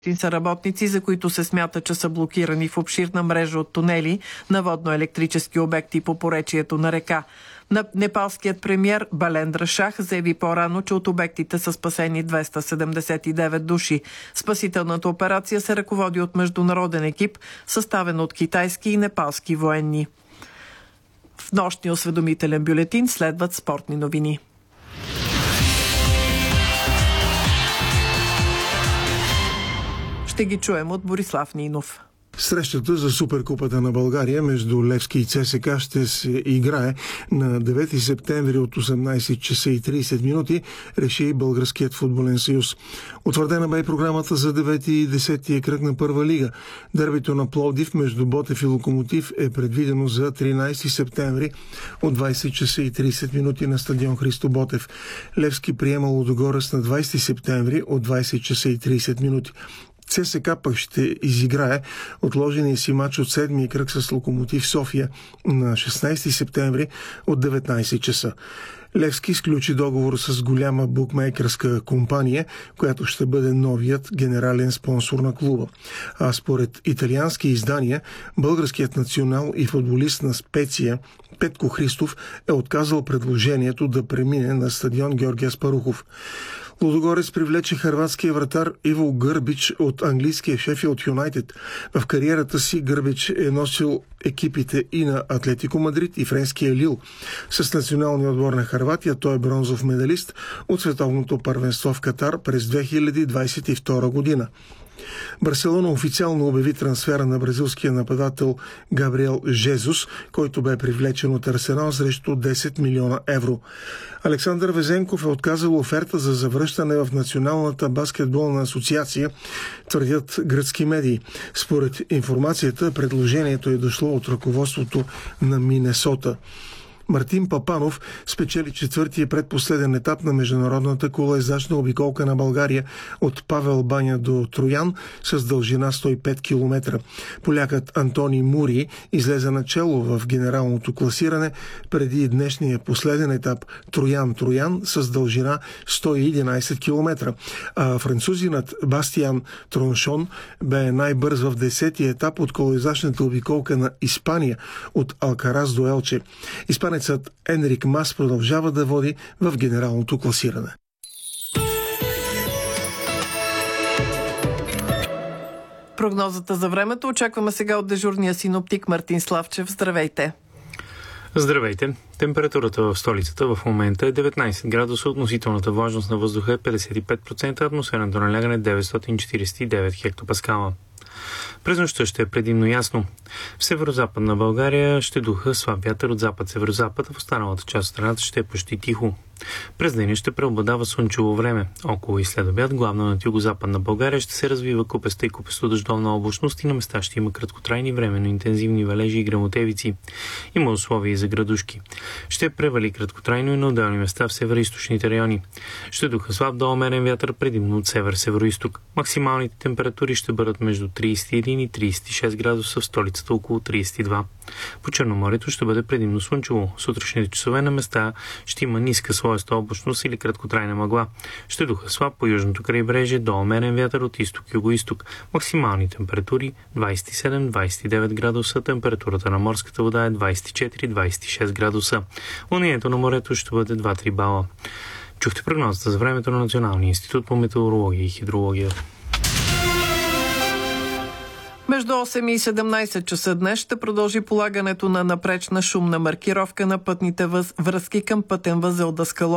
са работници, за които се смята, че са блокирани в обширна мрежа от тунели на водно-електрически обекти по поречието на река. Непалският премиер Балендра Шах заяви по-рано, че от обектите са спасени 279 души. Спасителната операция се ръководи от международен екип, съставен от китайски и непалски военни. В нощния осведомителен бюлетин следват спортни новини. Ще ги чуем от Борислав Нинов. Срещата за Суперкупата на България между Левски и ЦСКА ще се играе на 9 септември от 18 часа и 30 минути, реши Българският футболен съюз. Утвърдена бе и програмата за 9 и 10 кръг на Първа лига. Дербито на Пловдив между Ботев и Локомотив е предвидено за 13 септември от 20 часа и 30 минути на стадион Христо Ботев. Левски приема Лудогорец на 20 септември от 20 часа и 30 минути. ЦСКА пък ще изиграе отложения си матч от 7-ми кръг с Локомотив София на 16 септември от 19 часа. Левски сключи договор с голяма букмейкърска компания, която ще бъде новият генерален спонсор на клуба. А според италиански издания, българският национал и футболист на Специя Петко Христов е отказал предложението да премине на стадион Георги Аспарухов. Лудогорец привлече хърватския вратар Иво Гърбич от английския Шефилд Юнайтед. В кариерата си Гърбич е носил екипите и на Атлетико Мадрид и френския Лил. С националния отбор на Хърватия той е бронзов медалист от световното първенство в Катар през 2022 година. Барселона официално обяви трансфера на бразилския нападател Габриел Жезус, който бе привлечен от Арсенал срещу 10 милиона евро. Александър Везенков е отказал оферта за завръщане в Националната баскетболна асоциация, твърдят гръцки медии. Според информацията, предложението е дошло от ръководството на Минесота. Мартин Папанов спечели четвъртия предпоследен етап на международната колоездачна обиколка на България от Павел баня до Троян с дължина 105 км. Полякът Антони Мури излезе начело в генералното класиране преди днешния последен етап Троян-Троян с дължина 111 км. А французинът Бастиан Троншон бе най-бърз в 10-ти етап от колоездачната обиколка на Испания от Алкарас до Елче. Испанецът Енрик Мас продължава да води в генералното класиране. Прогнозата за времето очакваме сега от дежурния синоптик Мартин Славчев. Здравейте! Здравейте! Температурата в столицата в момента е 19 градуса, относителната влажност на въздуха е 55%, атмосферното налягане 949 хектопаскала. През нощта ще е предимно ясно. В северо-западна България ще духа слаб вятър от запад-северозапад, а в останалата част от страната ще е почти тихо. През деня ще преобладава слънчево време. Около и след обяд, главно над югозападна България, ще се развива купеста и купесто-дъждовна облачност и на места ще има краткотрайни временно интензивни валежи и гръмотевици. Има условия и за градушки. Ще превали краткотрайно и на отделни места в североизточните райони. Ще духа слаб до умерен вятър, предимно от север-североизток. Максималните температури ще бъдат между 31 и 36 градуса, в столицата около 32. По Черноморието ще бъде предимно слънчево. Сутрешните часове на места ще има ниска слоеста облачност или краткотрайна мъгла. Ще духа слаб по южното крайбрежие до умерен вятър от изток-югоизток. Максимални температури 27-29 градуса. Температурата на морската вода е 24-26 градуса. Лънието на морето ще бъде 2-3 бала. Чухте прогнозата за времето на Националния институт по метеорология и хидрология. Между 8 и 17 часа днес ще продължи полагането на напречна шумна маркировка на пътните връзки към пътен възел Даскалово